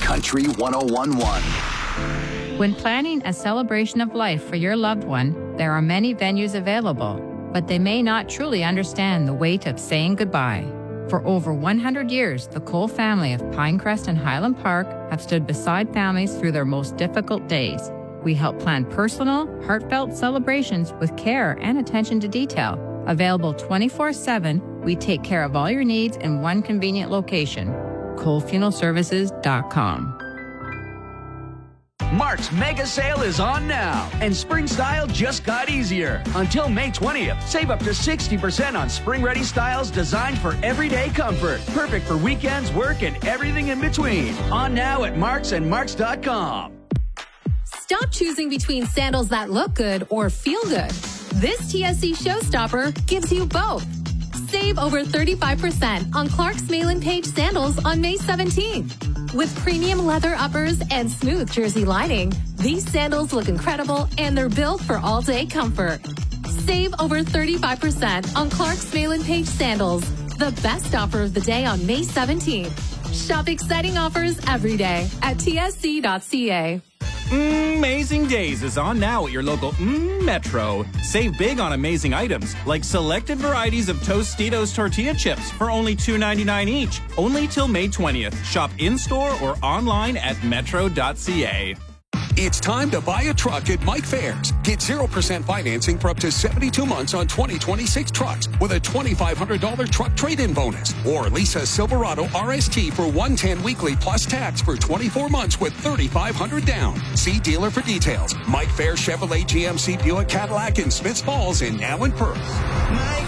Country 101.1. When planning a celebration of life for your loved one, there are many venues available, but they may not truly understand the weight of saying goodbye. For over 100 years, the Cole family of Pinecrest and Highland Park have stood beside families through their most difficult days. We help plan personal, heartfelt celebrations with care and attention to detail. Available 24/7, we take care of all your needs in one convenient location. ColeFuneralServices.com. Mark's mega sale is on now, and spring style just got easier. Until May 20th, save up to 60% on spring-ready styles designed for everyday comfort. Perfect for weekends, work, and everything in between. On now at Marks and Marks.com. Stop choosing between sandals that look good or feel good. This TSC Showstopper gives you both. Save over 35% on Clark's Malin Page sandals on May 17th. With premium leather uppers and smooth jersey lining, these sandals look incredible and they're built for all-day comfort. Save over 35% on Clark's Malin Page sandals. The best offer of the day on May 17th. Shop exciting offers every day at tsc.ca. Amazing Days is on now at your local Metro. Save big on amazing items like selected varieties of Tostitos tortilla chips for only $2.99 each. Only till May 20th. Shop in-store or online at metro.ca. It's time to buy a truck at Mike Fairs. Get 0% financing for up to 72 months on 2026 trucks with a $2,500 truck trade-in bonus. Or lease a Silverado RST for $110 weekly plus tax for 24 months with $3,500 down. See dealer for details. Mike Fairs Chevrolet, GMC, Buick, Cadillac in Smiths Falls and now in Pearl. Mike